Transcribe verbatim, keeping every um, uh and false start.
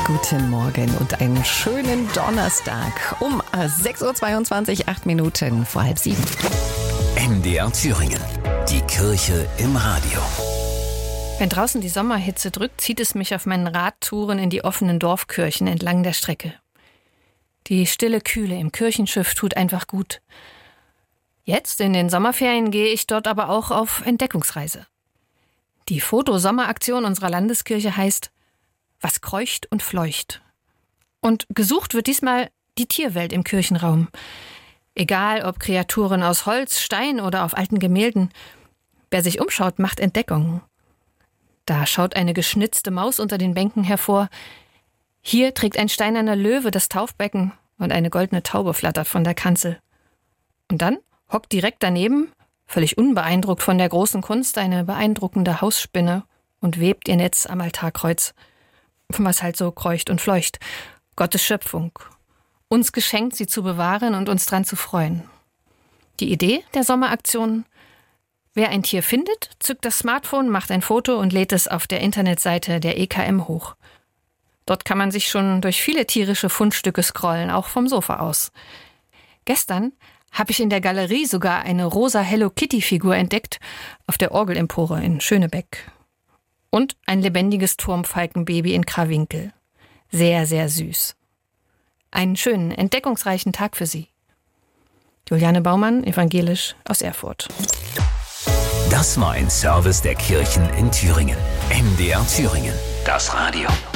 guten Morgen und einen schönen Donnerstag um sechs Uhr zweiundzwanzig, acht Minuten vor halb sieben. M D R Thüringen, die Kirche im Radio. Wenn draußen die Sommerhitze drückt, zieht es mich auf meinen Radtouren in die offenen Dorfkirchen entlang der Strecke. Die stille Kühle im Kirchenschiff tut einfach gut. Jetzt in den Sommerferien gehe ich dort aber auch auf Entdeckungsreise. Die Foto-Sommeraktion unserer Landeskirche heißt Was kreucht und fleucht. Und gesucht wird diesmal die Tierwelt im Kirchenraum. Egal ob Kreaturen aus Holz, Stein oder auf alten Gemälden. Wer sich umschaut, macht Entdeckungen. Da schaut eine geschnitzte Maus unter den Bänken hervor. Hier trägt ein steinerner Löwe das Taufbecken und eine goldene Taube flattert von der Kanzel. Und dann hockt direkt daneben, völlig unbeeindruckt von der großen Kunst, eine beeindruckende Hausspinne und webt ihr Netz am Altarkreuz. Was halt so kreucht und fleucht. Gottes Schöpfung. Uns geschenkt, sie zu bewahren und uns dran zu freuen. Die Idee der Sommeraktion: Wer ein Tier findet, zückt das Smartphone, macht ein Foto und lädt es auf der Internetseite der E K M hoch. Dort kann man sich schon durch viele tierische Fundstücke scrollen, auch vom Sofa aus. Gestern habe ich in der Galerie sogar eine rosa Hello-Kitty-Figur entdeckt, auf der Orgelempore in Schönebeck. Und ein lebendiges Turmfalkenbaby in Krawinkel. Sehr, sehr süß. Einen schönen, entdeckungsreichen Tag für Sie. Juliane Baumann, evangelisch aus Erfurt. Das war ein Service der Kirchen in Thüringen. M D R Thüringen, das Radio.